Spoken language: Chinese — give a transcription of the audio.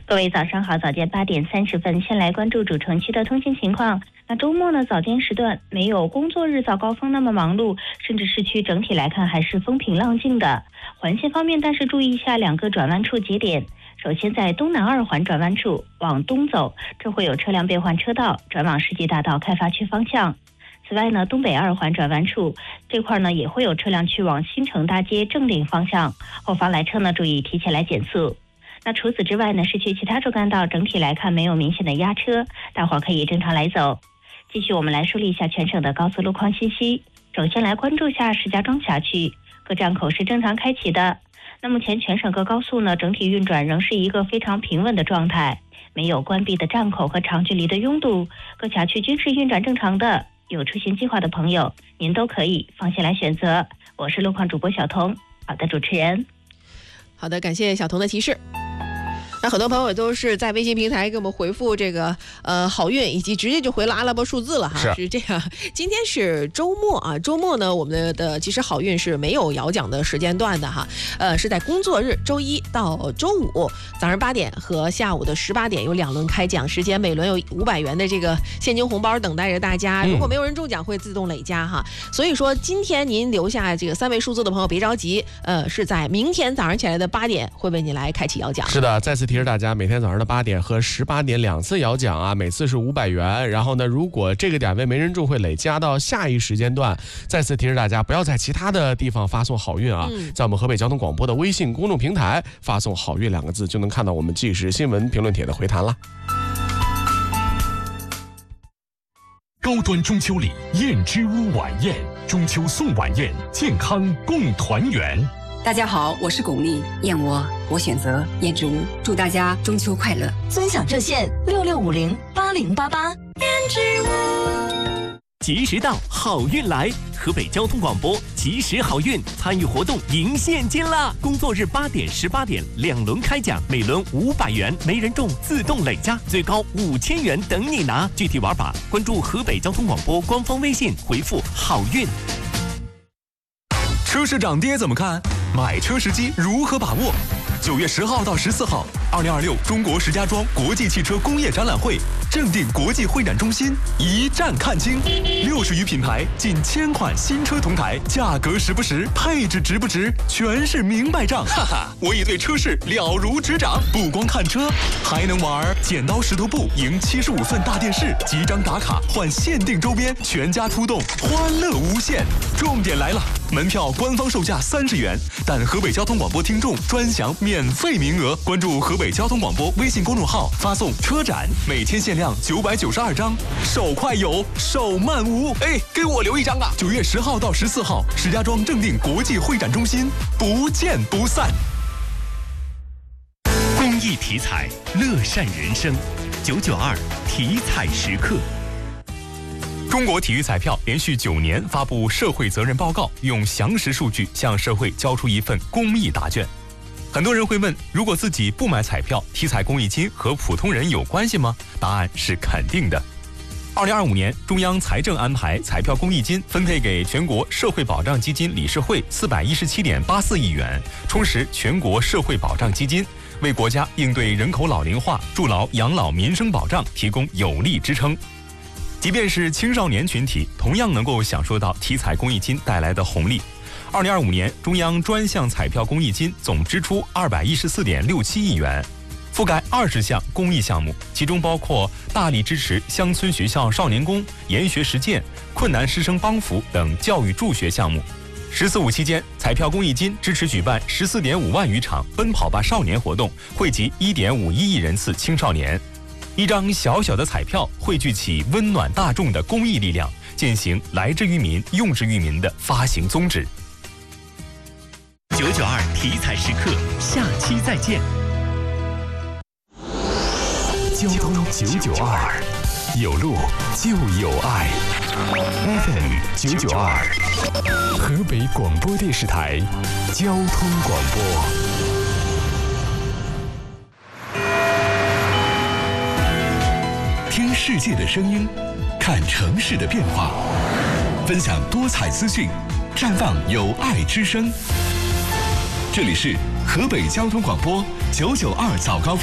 各位早上好，早间8点30分，先来关注主城区的通勤情况。那周末呢，早间时段没有工作日早高峰那么忙碌，甚至市区整体来看还是风平浪静的。环线方面，但是注意一下2个转弯处节点。首先在东南2环转弯处往东走，这会有车辆变换车道，转往世纪大道开发区方向。此外呢，东北2环转弯处这块呢也会有车辆去往新城大街正定方向，后方来车呢注意提前来减速。那除此之外呢，市区其他主干道整体来看没有明显的压车，大伙可以正常来走。继续我们来梳理一下全省的高速路况信息。首先来关注下石家庄辖区，各站口是正常开启的。那目前全省各高速呢整体运转仍是一个非常平稳的状态，没有关闭的站口和长距离的拥堵，各辖区均是运转正常的。有出行计划的朋友，您都可以放心来选择。我是路况主播小彤，好的，主持人。 好的，感谢小彤的提示。那很多朋友都是在微信平台给我们回复这个好运，以及直接就回了阿拉伯数字了哈，是这样。今天是周末啊，周末呢我们的其实好运是没有摇奖的时间段的哈，是在工作日周一到周五早上8点和下午的18点有2轮开奖时间，每轮有500元的这个现金红包等待着大家。如果没有人中奖会自动累加哈，所以说今天您留下这个3位数字的朋友别着急，是在明天早上起来的8点会为你来开启摇奖。 是的，再次提示大家，每天早上的8点和18点2次摇奖啊，每次是500元。然后呢，如果这个点位没人中，会累加到下一时间段。再次提示大家，不要在其他的地方发送好运啊，在我们河北交通广播的微信公众平台发送好运2个字，就能看到我们即时新闻评论帖的回弹了。 高端中秋礼燕之屋晚宴，中秋送晚宴，健康共团圆。 大家好，我是巩俐，燕窝我选择燕之屋，祝大家中秋快乐。 尊享热线66508088。燕之屋， 及时到，好运来！河北交通广播及时好运参与活动赢现金啦！工作日8点、18点2轮开奖，每轮500元，没人中自动累加，最高5000元等你拿。具体玩法关注河北交通广播官方微信，回复好运。 车市涨跌怎么看？买车时机如何把握？9月10号到14号，2026中国石家庄国际汽车工业展览会正定国际会展中心一站看清，60余品牌，近1000款新车同台，价格实不实，配置值不值，全是明白账。哈哈，我已对车市了如指掌，不光看车，还能玩剪刀石头布赢75份大电视，集章打卡换限定周边，全家出动，欢乐无限。重点来了，门票官方售价30元，但河北交通广播听众专享免费名额。关注河北交通广播微信公众号，发送车展，每天限量992张，手快有，手慢无。哎，给我留1张啊！9月10号到14号，石家庄正定国际会展中心，不见不散。 公益体彩，乐善人生。992体彩时刻。 中国体育彩票连续9年发布社会责任报告，用详实数据向社会交出一份公益答卷。很多人会问，如果自己不买彩票，体彩公益金和普通人有关系吗？答案是肯定的。2025年，中央财政安排彩票公益金分配给全国社会保障基金理事会417.84亿元，充实全国社会保障基金，为国家应对人口老龄化、筑牢养老民生保障提供有力支撑。即便是青少年群体，同样能够享受到体彩公益金带来的红利。2025年，中央专项彩票公益金总支出214.67亿元，覆盖20项公益项目，其中包括大力支持乡村学校少年宫、研学实践、困难师生帮扶等教育助学项目。“14·5”期间，彩票公益金支持举办14.5万余场奔跑吧少年活动，惠及1.51亿人次青少年。一张小小的彩票汇聚起温暖大众的公益力量，践行来之于民、用之于民的发行宗旨。 992体彩时刻，下期再见。 交通992，有路就有爱。FM 992，河北广播电视台交通广播。听世界的声音，看城市的变化，分享多彩资讯，绽放有爱之声。这里是河北交通广播992早高峰。